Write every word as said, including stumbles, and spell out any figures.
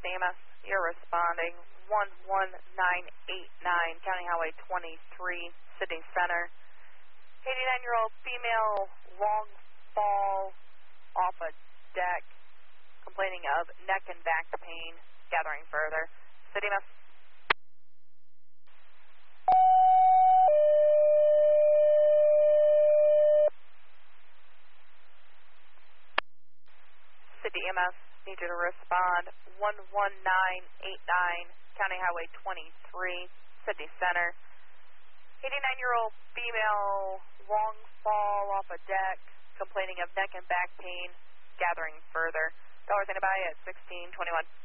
City E M S. You're responding one one nine eight nine, County Highway twenty-three, City Center. eighty-nine-year-old female, long fall off a deck, complaining of neck and back pain, gathering further. City E M S. City E M S, need you to respond one one nine eight nine, County Highway twenty-three, City Center. eighty-nine-year-old female, long fall off a deck, complaining of neck and back pain, gathering further. Dollar standing by at sixteen twenty-one.